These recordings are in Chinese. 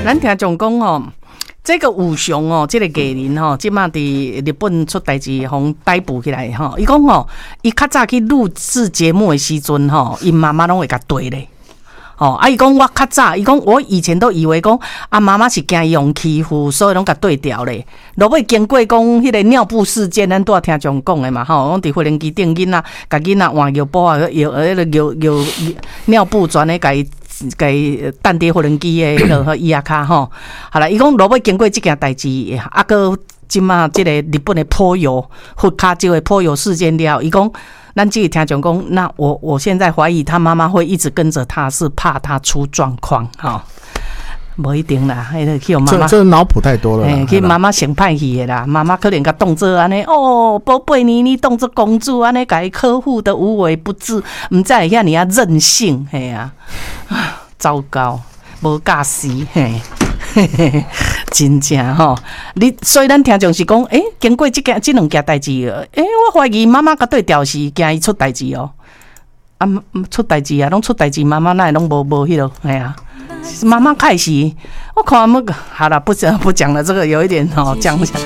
咱听众讲哦，这个武雄哦，这个艺人吼，即马伫日本出代志，互逮捕起来吼。伊讲吼，伊较早去录制节目的时阵吼，伊妈妈拢会甲对咧。哦，伊讲我较早，伊讲我以前都以为讲妈妈是惊伊用欺负，所以拢甲对调咧。落尾经过讲迄个尿布事件，咱拄仔听众讲的嘛，吼，讲伫飞行机顶囡仔，甲囡仔换尿布啊，摇尿布转咧，甲伊蛋跌飞行机的迄个伊卡吼。好啦，伊讲落尾经过即件代志，个即马即个日本的泼油或卡州的泼油事件了，伊讲。咱这个听众讲，那我现在怀疑他妈妈会一直跟着他，是怕他出状况哈。不一定啦，迄个去妈妈这脑补太多了， 去妈妈先派去的啦。妈妈可能甲动作安尼，哦，宝贝你动作公主安尼，甲伊呵护的无微不至，唔知会遐尔啊任性，嘿啊，糟糕，无教识嘿。真正吼，所以咱听众是讲，经过这两件代志，我怀疑妈妈甲对调是惊伊出代志哦，出代志啊，拢出代志，妈妈那拢无迄落，哎呀，妈妈开始，我看好了，不讲了，这个有一点讲不下，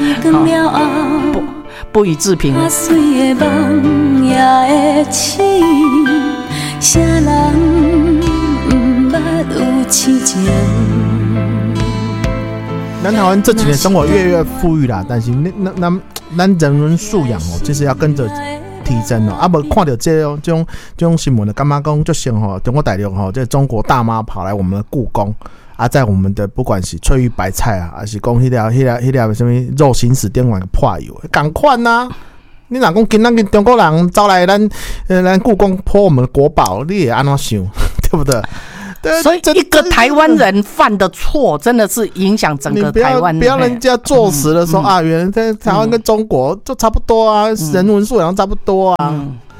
不予置评。 咱台湾这几年生活越来越富裕啦，但是咱人文素养就是要跟着提升哦。无看到这种新闻的，感觉讲就像中国大陆这中国大妈跑来我们的故宫啊，在我们的不管是翠玉白菜啊，还是讲迄条什么肉行驶电玩破油，赶快呐！你若讲今仔中国人招来咱故宫泼我们的国宝，你也安怎想，对不对？ 所以一个台湾人犯的错，真的是影响整个台湾。 不要人家作死的时候原来在台湾跟中国就差不多啊，人文素养差不多啊。